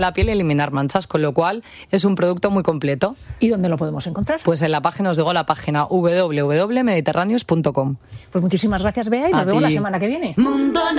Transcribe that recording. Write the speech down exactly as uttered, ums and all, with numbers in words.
la piel y eliminar manchas, con lo cual es un producto muy completo. ¿Y dónde lo podemos encontrar? Pues en la página, os digo la página w w w punto mediterráneos punto com. Pues muchísimas gracias, Bea, y nos vemos la semana que viene. Mundo